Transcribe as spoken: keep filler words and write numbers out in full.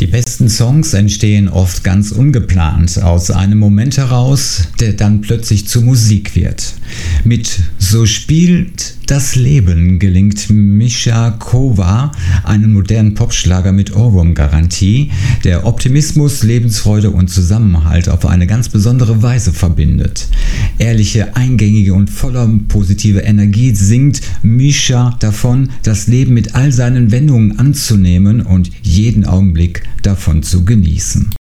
besten Songs entstehen oft ganz ungeplant, aus einem Moment heraus, der dann plötzlich zur Musik wird. Mit So spielt das Leben gelingt Mischa Kova einen modernen Popschlager mit Ohrwurm-Garantie, der Optimismus, Lebensfreude und Zusammenhalt auf eine ganz besondere Weise verbindet. Ehrliche, eingängige und voller positiver Energie singt Mischa davon, das Leben mit all seinen Wendungen anzunehmen und jeden Augenblick davon zu genießen.